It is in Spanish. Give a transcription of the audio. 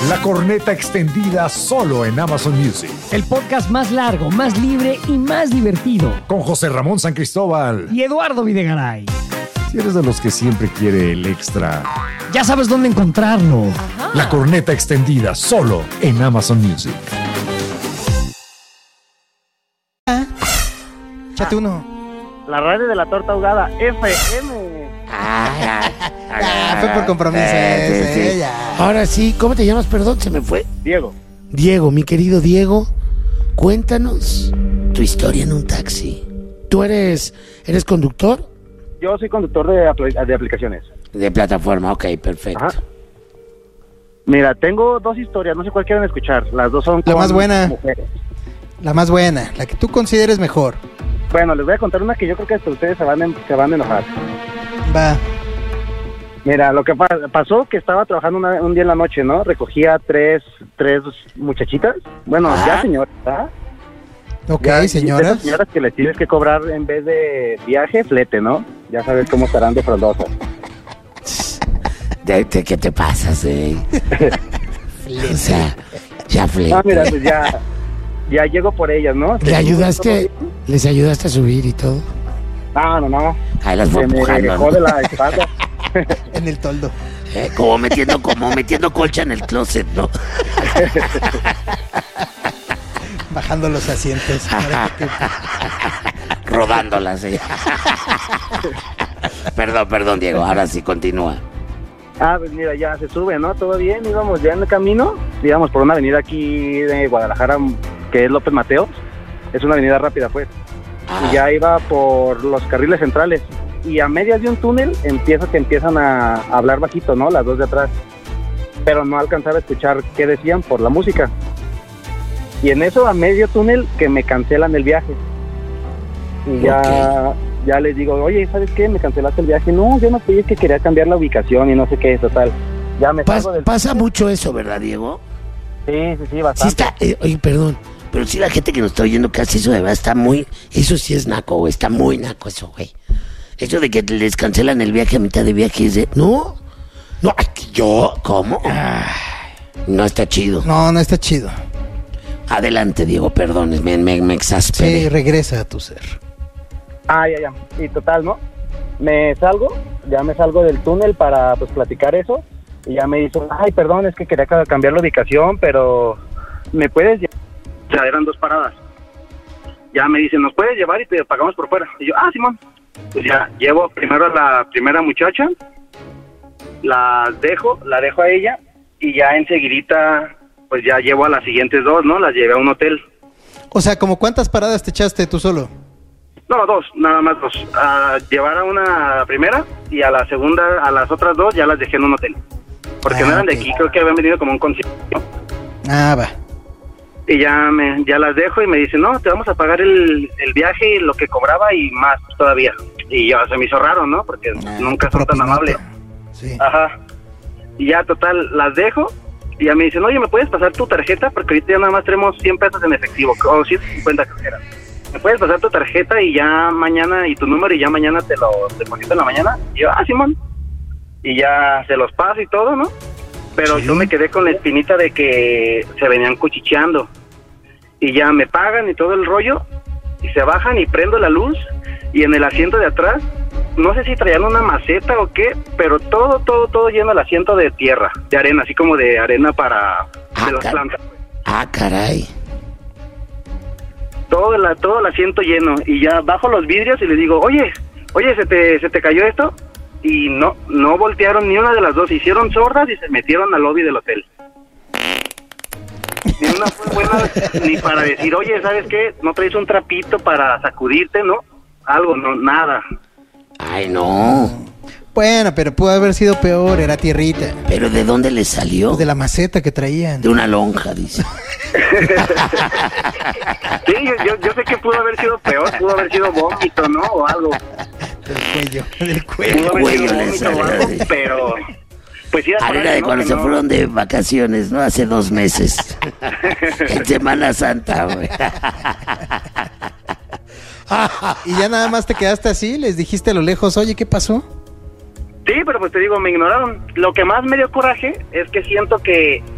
La Corneta Extendida solo en Amazon Music. El podcast más largo, más libre y más divertido. Con José Ramón San Cristóbal y Eduardo Videgaray. Si eres de los que siempre quiere el extra, ya sabes dónde encontrarlo. Ajá. La Corneta Extendida solo en Amazon Music. Échate uno. La radio de la torta ahogada, FM. Fue por compromiso. Sí. Ahora sí, ¿cómo te llamas? Perdón, se me fue. Diego. Diego, mi querido Diego, cuéntanos tu historia en un taxi. ¿Tú eres conductor? Yo soy conductor de aplicaciones. De plataforma, ok, perfecto. Ajá. Mira, tengo dos historias, no sé cuál quieren escuchar. Las dos son la más buena. Mujeres. La más buena, la que tú consideres mejor. Bueno, les voy a contar una que yo creo que hasta ustedes se van a enojar. Va. Mira, lo que pasó que estaba trabajando un día en la noche, ¿no? Recogía tres muchachitas. Bueno, ya señoras, ¿verdad? Ok, ya, señoras. Señoras que les tienes que cobrar en vez de viaje, flete, ¿no? Ya sabes cómo estarán de frondosas. ¿Qué te pasas, O sea, ya flete. Ah, mira, pues ya llego por ellas, ¿no? ¿Les ayudaste a subir y todo? No. Ahí las fue empujando. Me jode la espalda. En el toldo. Como metiendo colcha en el closet, ¿no? Bajando los asientos. Rodándolas. Perdón, Diego, ahora sí, continúa. Pues mira, ya se sube, ¿no? Todo bien, íbamos ya en el camino, íbamos por una avenida aquí de Guadalajara, que es López Mateos, es una avenida rápida, pues. Y ya iba por los carriles centrales, y a medias de un túnel empiezan a hablar bajito, ¿no? Las dos de atrás, pero no alcanzaba a escuchar qué decían por la música. Y en eso, a medio túnel, que me cancelan el viaje. Y ya les digo, oye, ¿sabes qué? Me cancelaste el viaje. No, yo no fui, es que quería cambiar la ubicación y no sé qué, total. Ya me pasa mucho eso, ¿verdad, Diego? Sí, bastante. Sí está, oye, perdón, pero sí la gente que nos está oyendo casi eso de verdad está muy... Eso sí es naco, güey, está muy naco eso, güey. Eso de que les cancelan el viaje a mitad de viaje es de... No, yo, ¿cómo? No está chido. No está chido. Adelante, Diego, perdón, me exasperé. Sí, regresa a tu ser. Ya. Y total, ¿no? Me salgo del túnel para, pues, platicar eso. Y ya me dice, perdón, es que quería cambiar la ubicación, pero ¿me puedes llevar? O sea, eran 2 paradas. Ya me dice, ¿nos puedes llevar y te pagamos por fuera? Y yo, Simón. Pues ya, llevo primero a la primera muchacha, la dejo a ella, y ya enseguidita, pues ya llevo a las siguientes 2, ¿no? Las llevé a un hotel. O sea, ¿como cuántas paradas te echaste tú solo? No, 2, nada más 2. Llevar a una primera y a la segunda, a las otras 2 ya las dejé en un hotel. Porque no eran de aquí, creo que habían venido como un concierto. Va. Y ya las dejo y me dice, no, te vamos a pagar el viaje y lo que cobraba y más todavía. Y yo, se me hizo raro, ¿no? Porque nunca son tan amables. Sí. Ajá. Y ya, total, las dejo y ya me dicen, oye, ¿me puedes pasar tu tarjeta? Porque ahorita ya nada más tenemos 100 pesos en efectivo, o 150 creo. ¿Me puedes pasar tu tarjeta y ya mañana, y tu número, y ya mañana te lo deposito en la mañana? Y yo, Simón. Y ya se los paso y todo, ¿no? Pero yo me quedé con la espinita de que se venían cuchicheando. Y ya me pagan y todo el rollo, y se bajan y prendo la luz, y en el asiento de atrás, no sé si traían una maceta o qué, pero todo lleno el asiento de tierra, de arena, así como de arena para de las plantas. Caray. Todo el asiento lleno, y ya bajo los vidrios y les digo, oye, ¿se te cayó esto? Y no voltearon ni una de las dos, hicieron sordas y se metieron al lobby del hotel. Ni una fue buena ni para decir, oye, ¿sabes qué? ¿No traes un trapito para sacudirte, no? Algo, no, nada. Ay, no. Bueno, pero pudo haber sido peor, era tierrita. ¿Pero de dónde le salió? De la maceta que traían. De una lonja, dice. Sí, yo sé que pudo haber sido peor, pudo haber sido vómito, ¿no? O algo. Del cuello. Pudo haber sido vómito o algo, pero... Pues sí, era de cuando se fueron de vacaciones, ¿no? Hace 2 meses. En Semana Santa, güey. Y ya nada más te quedaste así, les dijiste a lo lejos, oye, ¿qué pasó? Sí, pero pues te digo, me ignoraron. Lo que más me dio coraje es que siento que